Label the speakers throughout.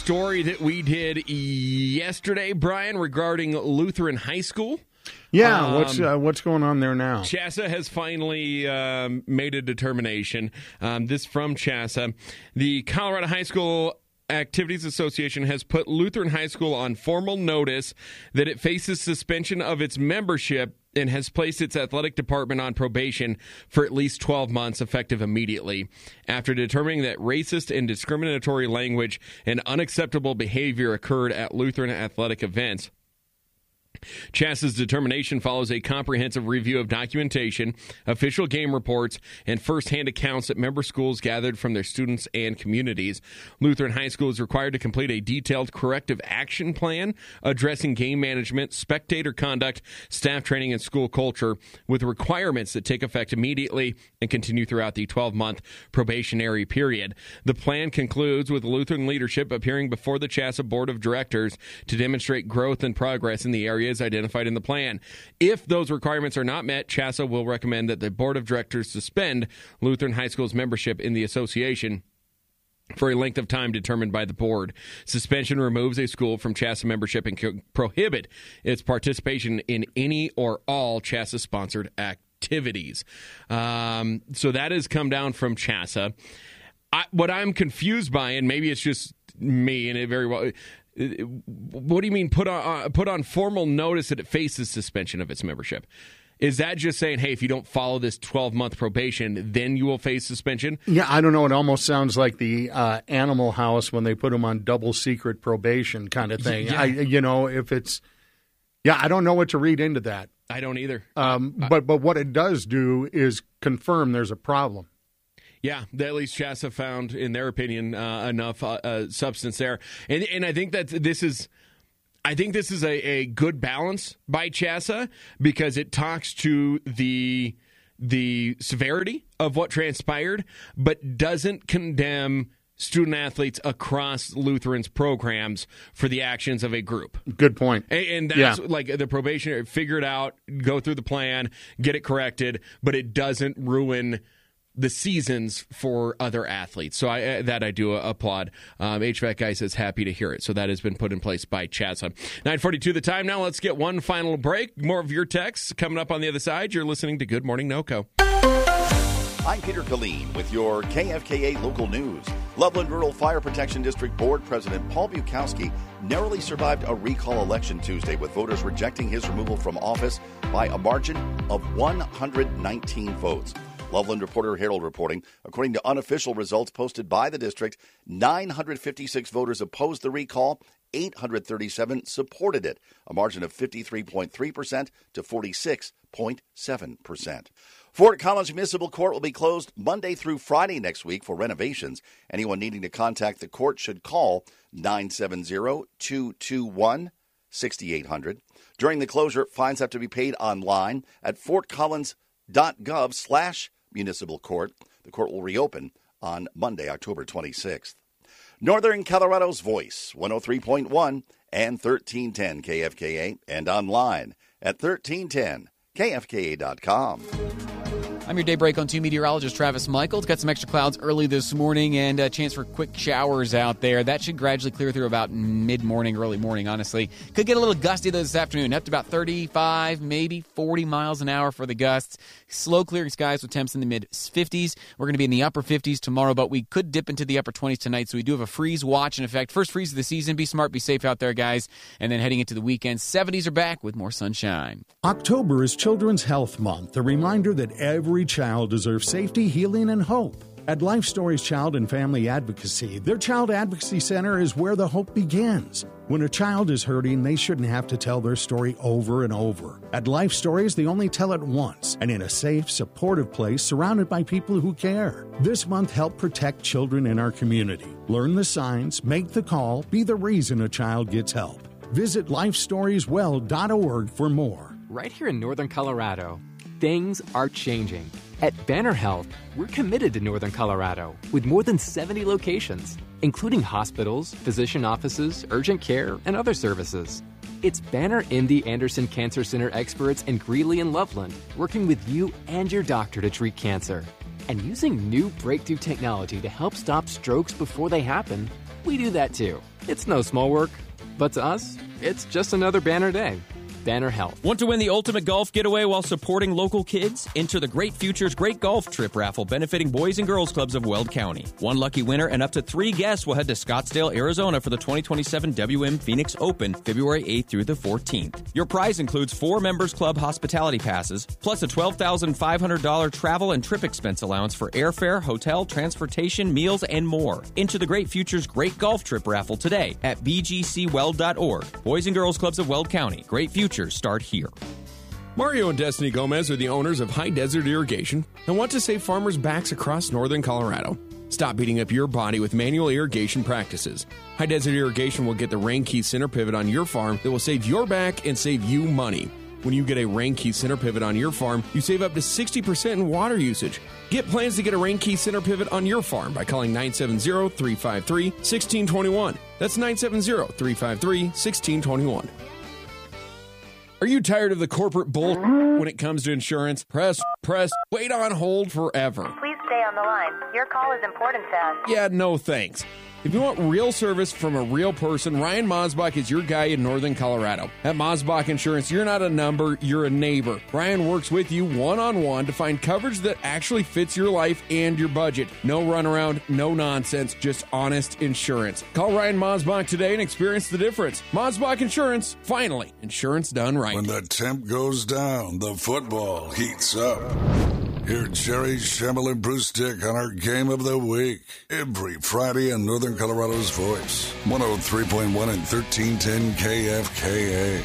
Speaker 1: Story that we did yesterday, Brian, regarding Lutheran High School.
Speaker 2: Yeah, what's going on there now?
Speaker 1: CHSAA has finally made a determination. This from CHSAA. The Colorado High School Activities Association has put Lutheran High School on formal notice that it faces suspension of its membership and has placed its athletic department on probation for at least 12 months, effective immediately, after determining that racist and discriminatory language and unacceptable behavior occurred at Lutheran athletic events. CHSAA's determination follows a comprehensive review of documentation, official game reports, and firsthand accounts that member schools gathered from their students and communities. Lutheran High School is required to complete a detailed corrective action plan addressing game management, spectator conduct, staff training, and school culture, with requirements that take effect immediately and continue throughout the 12-month probationary period. The plan concludes with Lutheran leadership appearing before the CHSAA Board of Directors to demonstrate growth and progress in the areas identified in the plan. If those requirements are not met, CHSAA will recommend that the Board of Directors suspend Lutheran High School's membership in the association for a length of time determined by the board. Suspension removes a school from CHSAA membership and can prohibit its participation in any or all CHSAA-sponsored activities. So that has come down from CHSAA. What I'm confused by, and maybe it's just me, and it very well... What do you mean put on formal notice that it faces suspension of its membership? Is that just saying, hey, if you don't follow this 12-month probation, then you will face suspension?
Speaker 2: Yeah, I don't know. It almost sounds like the Animal House when they put them on double secret probation kind of thing.
Speaker 1: Yeah.
Speaker 2: I don't know what to read into that.
Speaker 1: I don't either.
Speaker 2: But what it does do is confirm there's a problem.
Speaker 1: Yeah, at least CHSAA found, in their opinion, enough substance there, and I think that this is a good balance by CHSAA because it talks to the severity of what transpired, but doesn't condemn student athletes across Lutheran's programs for the actions of a group.
Speaker 2: Good point.
Speaker 1: And that's like the probationary, figure it out, go through the plan, get it corrected, but it doesn't ruin the seasons for other athletes. So I do applaud. HVAC guy says happy to hear it. So that has been put in place by CHSAA. 9:42 the time now. Let's get one final break. More of your texts coming up on the other side. You're listening to Good Morning NoCo.
Speaker 3: I'm Peter Killeen with your KFKA local news. Loveland Rural Fire Protection District Board President Paul Bukowski narrowly survived a recall election Tuesday, with voters rejecting his removal from office by a margin of 119 votes. Loveland Reporter Herald reporting, according to unofficial results posted by the district, 956 voters opposed the recall, 837 supported it, a margin of 53.3% to 46.7%. Fort Collins Municipal Court will be closed Monday through Friday next week for renovations. Anyone needing to contact the court should call 970-221-6800. During the closure, fines have to be paid online at fortcollins.gov/municipal court. The court will reopen on Monday, October 26th. Northern Colorado's Voice, 103.1 and 1310 KFKA, and online at 1310kfka.com.
Speaker 4: I'm your Daybreak on 2 meteorologist Travis Michaels. Got some extra clouds early this morning and a chance for quick showers out there. That should gradually clear through about mid-morning, early morning, honestly. Could get a little gusty this afternoon, up to about 35, maybe 40 miles an hour for the gusts. Slow clearing skies with temps in the mid-50s. We're going to be in the upper 50s tomorrow, but we could dip into the upper 20s tonight, so we do have a freeze watch in effect. First freeze of the season. Be smart, be safe out there, guys. And then heading into the weekend, 70s are back with more sunshine.
Speaker 5: October is Children's Health Month, a reminder that every child deserves safety, healing, and hope. At Life Stories Child and Family Advocacy, their Child Advocacy Center is where the hope begins. When a child is hurting, they shouldn't have to tell their story over and over. At Life Stories, they only tell it once, and in a safe, supportive place surrounded by people who care. This month, help protect children in our community. Learn the signs, make the call, be the reason a child gets help. Visit lifestorieswell.org for more.
Speaker 6: Right here in Northern Colorado, things are changing. At Banner Health, we're committed to Northern Colorado with more than 70 locations, including hospitals, physician offices, urgent care, and other services. It's Banner MD Anderson Cancer Center experts in Greeley and Loveland working with you and your doctor to treat cancer. And using new breakthrough technology to help stop strokes before they happen, We do that too. It's no small work. But to us, it's just another banner day. Banner Health.
Speaker 7: Want to win the ultimate golf getaway while supporting local kids? Enter the Great Futures Great Golf Trip raffle benefiting Boys and Girls Clubs of Weld County. One lucky winner and up to 3 guests will head to Scottsdale, Arizona for the 2027 WM Phoenix Open, February 8th through the 14th. Your prize includes 4 Members Club hospitality passes, plus a $12,500 travel and trip expense allowance for airfare, hotel, transportation, meals, and more. Enter the Great Futures Great Golf Trip raffle today at bgcweld.org. Boys and Girls Clubs of Weld County. Great Futures start here.
Speaker 1: Mario and Destiny Gomez are the owners of High Desert Irrigation and want to save farmers' backs across northern Colorado. Stop beating up your body with manual irrigation practices. High Desert Irrigation will get the Rain Key center pivot on your farm that will save your back and save you money. When you get a Rain Key center pivot on your farm, you save up to 60% in water usage. Get plans to get a Rain Key center pivot on your farm by calling 970-353-1621. That's 970-353-1621. Are you tired of the corporate bull when it comes to insurance? Press, wait on hold forever.
Speaker 8: Please stay on the line. Your call is important to us.
Speaker 1: Yeah, no thanks. If you want real service from a real person, Ryan Mosbach is your guy in northern Colorado. At Mosbach Insurance, you're not a number, you're a neighbor. Ryan works with you one-on-one to find coverage that actually fits your life and your budget. No runaround, no nonsense, just honest insurance. Call Ryan Mosbach today and experience the difference. Mosbach Insurance, finally, insurance done right.
Speaker 9: When the temp goes down, the football heats up. Hear Jerry, Schemmel, and Bruce Dick on our Game of the Week. Every Friday in Northern Colorado's Voice. 103.1 and 1310 KFKA.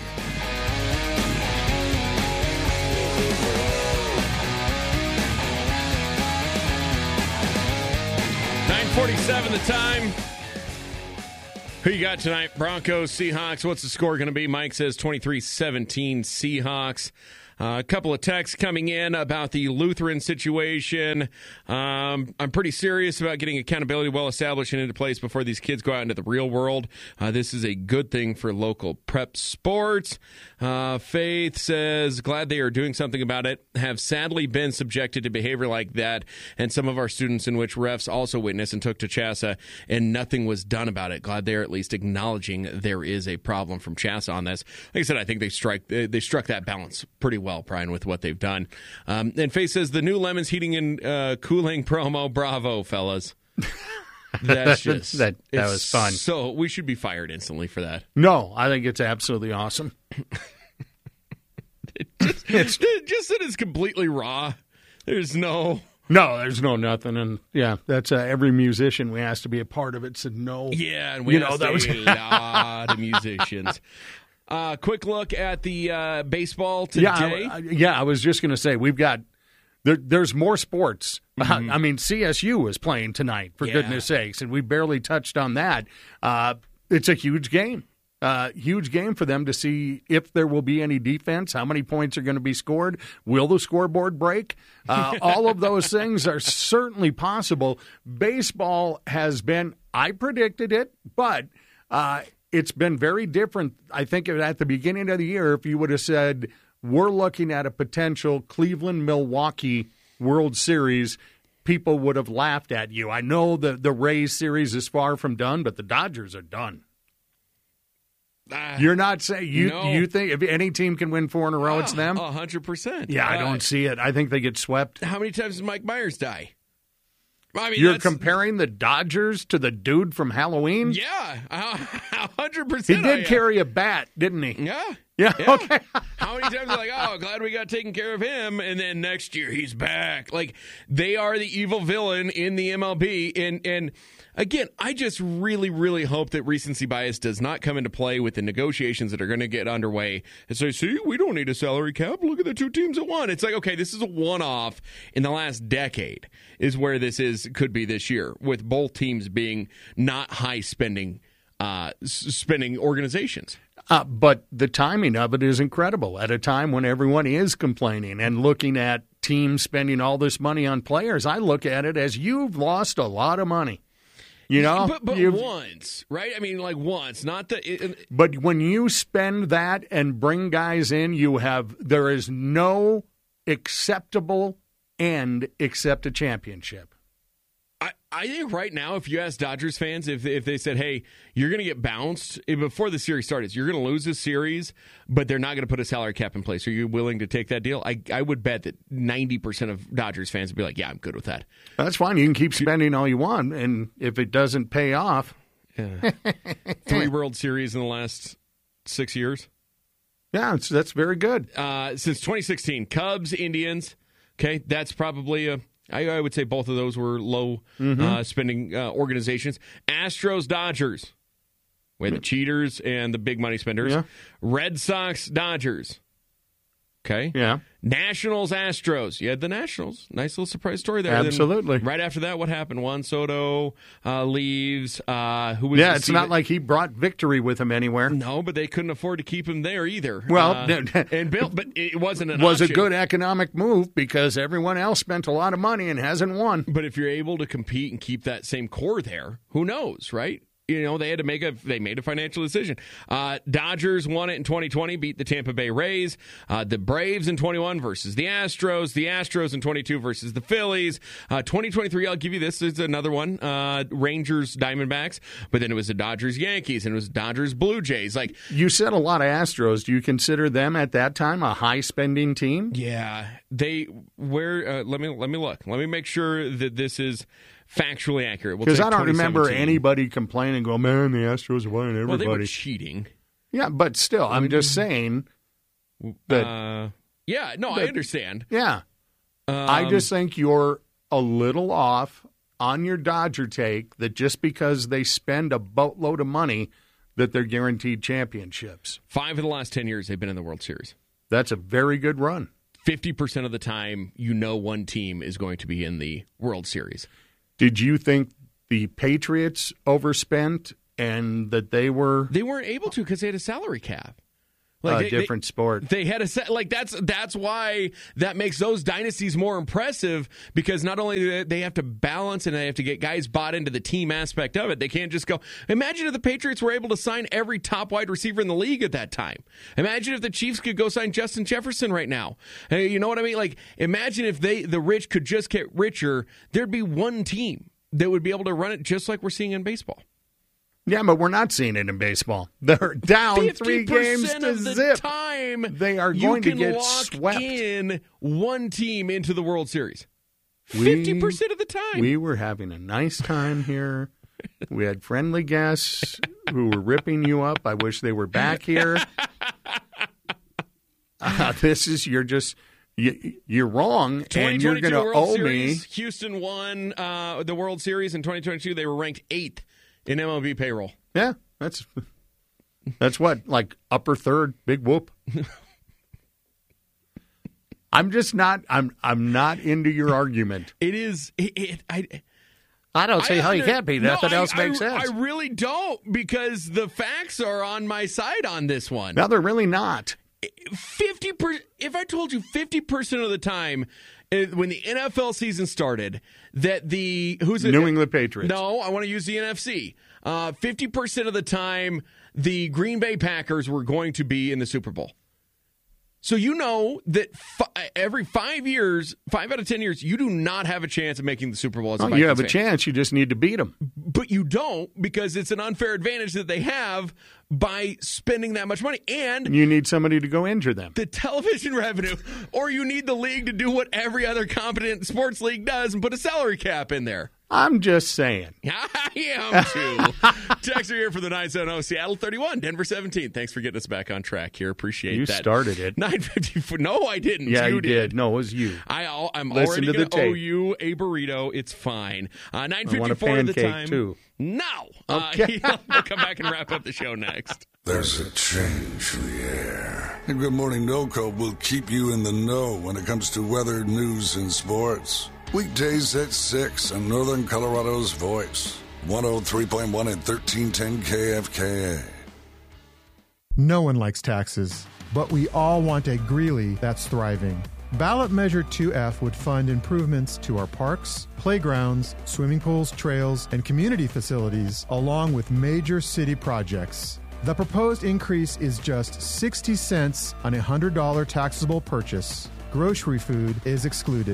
Speaker 1: .47 the time. Who you got tonight? Broncos, Seahawks. What's the score going to be? Mike says 23-17 Seahawks. A couple of texts coming in about the Lutheran situation. I'm pretty serious about getting accountability well established and into place before these kids go out into the real world. This is a good thing for local prep sports. Faith says, glad they are doing something about it. Have sadly been subjected to behavior like that, and some of our students in which refs also witnessed and took to CHSAA, and nothing was done about it. Glad they are at least acknowledging there is a problem from CHSAA on this. Like I said, I think they struck that balance pretty well, Brian, with what they've done. And Faith says, the new Lemons Heating and Cooling promo, bravo, fellas. That's just
Speaker 2: that was fun.
Speaker 1: So we should be fired instantly for that.
Speaker 2: No, I think it's absolutely awesome.
Speaker 1: just that it's completely raw. There's no
Speaker 2: nothing, and yeah, that's every musician we asked to be a part of it said no.
Speaker 1: Yeah, and we asked a lot of musicians. Quick look at the baseball today.
Speaker 2: I was just going to say we've got. There's more sports. Mm-hmm. I mean, CSU is playing tonight, for goodness sakes, and we barely touched on that. It's a huge game. Huge game for them to see if there will be any defense, how many points are going to be scored, will the scoreboard break? All of those things are certainly possible. Baseball has been, I predicted it, but it's been very different. I think at the beginning of the year, if you would have said, we're looking at a potential Cleveland-Milwaukee World Series, people would have laughed at you. I know the Rays series is far from done, but the Dodgers are done. You're not saying you think if any team can win 4 in a row, it's them?
Speaker 1: 100%.
Speaker 2: Yeah, I don't see it. I think they get swept.
Speaker 1: How many times did Mike Myers die? I mean,
Speaker 2: you're comparing the Dodgers to the dude from Halloween?
Speaker 1: Yeah, 100%.
Speaker 2: He did carry a bat, didn't he?
Speaker 1: Yeah.
Speaker 2: Okay.
Speaker 1: How many times are like, oh, glad we got taken care of him, and then next year he's back. Like, they are the evil villain in the MLB, and again, I just really, really hope that recency bias does not come into play with the negotiations that are going to get underway and say, see, we don't need a salary cap. Look at the 2 teams that won. It's like, okay, this is a one-off in the last decade is where this could be this year, with both teams being not high spending organizations.
Speaker 2: But the timing of it is incredible at a time when everyone is complaining and looking at teams spending all this money on players. I look at it as you've lost a lot of money. You know,
Speaker 1: but once, right? I mean, like once, not the.
Speaker 2: But when you spend that and bring guys in, there is no acceptable end except a championship.
Speaker 1: I think right now, if you ask Dodgers fans, if they said, hey, you're going to get bounced before the series started, you're going to lose this series, but they're not going to put a salary cap in place. Are you willing to take that deal? I would bet that 90% of Dodgers fans would be like, yeah, I'm good with that.
Speaker 2: That's fine. You can keep spending all you want, and if it doesn't pay off.
Speaker 1: Yeah. 3 World Series in the last 6 years.
Speaker 2: Yeah, that's very good.
Speaker 1: Since 2016, Cubs, Indians. Okay, that's probably I would say both of those were low spending organizations. Astros, Dodgers. We had the cheaters and the big money spenders.
Speaker 2: Yeah.
Speaker 1: Red Sox, Dodgers. Okay.
Speaker 2: Yeah.
Speaker 1: Nationals, Astros. You had the Nationals. Nice little surprise story there.
Speaker 2: Absolutely.
Speaker 1: Then right after that, what happened? Juan Soto leaves. Who was
Speaker 2: it's not like he brought victory with him anywhere.
Speaker 1: No, but they couldn't afford to keep him there either.
Speaker 2: Well,
Speaker 1: and Bill, but it wasn't an
Speaker 2: was
Speaker 1: option.
Speaker 2: a good economic move because everyone else spent a lot of money and hasn't won.
Speaker 1: But if you're able to compete and keep that same core there, who knows, right? You know, they had to they made a financial decision. Dodgers won it in 2020, beat the Tampa Bay Rays. The Braves in 21 versus the Astros in 22 versus the Phillies. 2023, I'll give you this, is another one. Rangers, Diamondbacks, but then it was the Dodgers, Yankees, and it was Dodgers, Blue Jays. Like,
Speaker 2: you said a lot of Astros. Do you consider them at that time a high spending team?
Speaker 1: Yeah, they were. Let me look. Let me make sure that this is factually accurate.
Speaker 2: Because I don't remember anybody complaining, go, man, the Astros are playing everybody.
Speaker 1: Well, they were cheating.
Speaker 2: Yeah, but still, I'm just saying that.
Speaker 1: I understand.
Speaker 2: Yeah. I just think you're a little off on your Dodger take that just because they spend a boatload of money that they're guaranteed championships.
Speaker 1: 5 of the last 10 years they've been in the World Series.
Speaker 2: That's a very good run.
Speaker 1: 50% of the time, one team is going to be in the World Series.
Speaker 2: Did you think the Patriots overspent and that they were?
Speaker 1: They weren't able to because they had a salary cap.
Speaker 2: Different sport.
Speaker 1: They had that's why that makes those dynasties more impressive, because not only do they have to balance and they have to get guys bought into the team aspect of it. They can't just go. Imagine if the Patriots were able to sign every top wide receiver in the league at that time. Imagine if the Chiefs could go sign Justin Jefferson right now. You know what I mean? Like, imagine if the rich could just get richer. There'd be one team that would be able to run it just like we're seeing in baseball.
Speaker 2: Yeah, but we're not seeing it in baseball. They're down 3 games to
Speaker 1: of the
Speaker 2: zip.
Speaker 1: Time
Speaker 2: they are going to get swept.
Speaker 1: In one team into the World Series. 50% of the time.
Speaker 2: We were having a nice time here. We had friendly guests who were ripping you up. I wish they were back here. You're wrong, and you're going to owe me.
Speaker 1: Houston won the World Series in 2022. They were ranked 8th in MLB payroll.
Speaker 2: Yeah, that's what, like upper third, big whoop. I'm just not. I'm not into your argument.
Speaker 1: It is.
Speaker 2: I don't see how you can't be. Nothing else makes sense.
Speaker 1: I really don't, because the facts are on my side on this one.
Speaker 2: No, they're really not.
Speaker 1: 50%. If I told you 50% of the time, when the NFL season started, that New
Speaker 2: England Patriots.
Speaker 1: No, I want to use the NFC. 50% of the time, the Green Bay Packers were going to be in the Super Bowl. So you know that every 5 years, 5 out of 10 years, you do not have a chance of making the Super Bowl as a Vikings
Speaker 2: You have a
Speaker 1: fan.
Speaker 2: chance. You just need to beat them.
Speaker 1: But you don't, because it's an unfair advantage that they have by spending that much money. And
Speaker 2: you need somebody to go injure them.
Speaker 1: The television revenue, or you need the league to do what every other competent sports league does and put a salary cap in there.
Speaker 2: I'm just saying.
Speaker 1: I am too. Texter here for the 970 Seattle 31, Denver 17. Thanks for getting us back on track here. Appreciate that.
Speaker 2: You started it.
Speaker 1: 954. No, I didn't.
Speaker 2: Yeah,
Speaker 1: you
Speaker 2: did. No, it was you.
Speaker 1: I'm
Speaker 2: Listen
Speaker 1: already going to owe
Speaker 2: tape.
Speaker 1: you a burrito. It's fine. 954
Speaker 2: I want a
Speaker 1: of the
Speaker 2: pancake
Speaker 1: time.
Speaker 2: too.
Speaker 1: No.
Speaker 2: Okay.
Speaker 1: We'll come back and wrap up the show next.
Speaker 9: There's a change in the air. And Good Morning NoCo will keep you in the know when it comes to weather, news, and sports. Weekdays at 6 on Northern Colorado's Voice. 103.1 and 1310 KFKA.
Speaker 10: No one likes taxes, but we all want a Greeley that's thriving. Ballot Measure 2F would fund improvements to our parks, playgrounds, swimming pools, trails, and community facilities, along with major city projects. The proposed increase is just 60 cents on a $100 taxable purchase. Grocery food is excluded.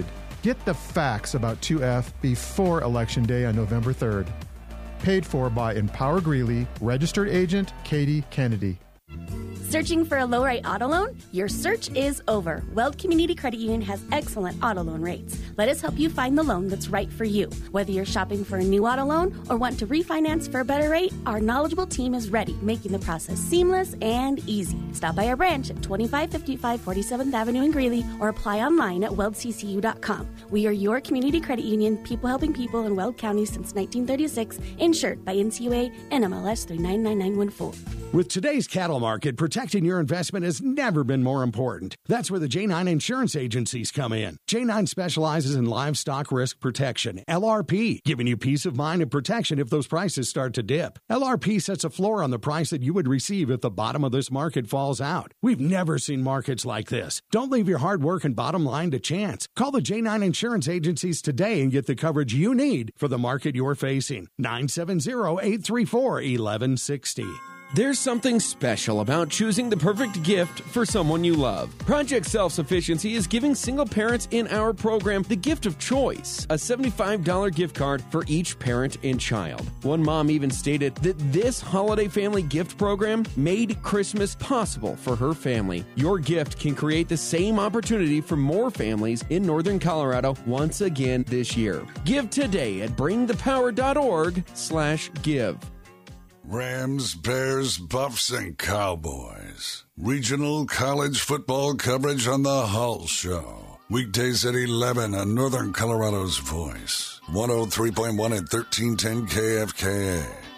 Speaker 10: Get the facts about 2F before Election Day on November 3rd. Paid for by Empower Greeley, registered agent Katie Kennedy.
Speaker 11: Searching for a low-rate auto loan? Your search is over. Weld Community Credit Union has excellent auto loan rates. Let us help you find the loan that's right for you. Whether you're shopping for a new auto loan or want to refinance for a better rate, our knowledgeable team is ready, making the process seamless and easy. Stop by our branch at 2555 47th Avenue in Greeley or apply online at weldccu.com. We are your community credit union, people helping people in Weld County since 1936, insured by NCUA and MLS 399914.
Speaker 5: With today's cattle market, protecting your investment has never been more important. That's where the J9 insurance agencies come in. J9 specializes in livestock risk protection, LRP, giving you peace of mind and protection if those prices start to dip. LRP sets a floor on the price that you would receive if the bottom of this market falls out. We've never seen markets like this. Don't leave your hard work and bottom line to chance. Call the J9 insurance agencies today and get the coverage you need for the market you're facing. 970-834-1160.
Speaker 1: There's something special about choosing the perfect gift for someone you love. Project Self-Sufficiency is giving single parents in our program the gift of choice, a $75 gift card for each parent and child. One mom even stated that this holiday family gift program made Christmas possible for her family. Your gift can create the same opportunity for more families in Northern Colorado once again this year. Give today at bringthepower.org/give.
Speaker 9: Rams, Bears, Buffs, and Cowboys. Regional college football coverage on the Hull Show. Weekdays at 11 on Northern Colorado's Voice. 103.1 and 1310 KFKA.